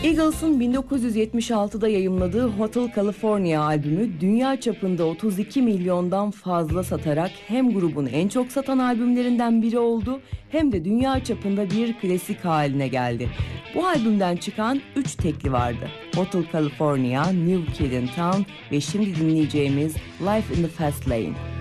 Eagles'ın 1976'da yayımladığı Hotel California albümü dünya çapında 32 milyondan fazla satarak hem grubun en çok satan albümlerinden biri oldu hem de dünya çapında bir klasik haline geldi. Bu albümden çıkan 3 tekli vardı: Hotel California, New Kid in Town ve şimdi dinleyeceğimiz Life in the Fast Lane.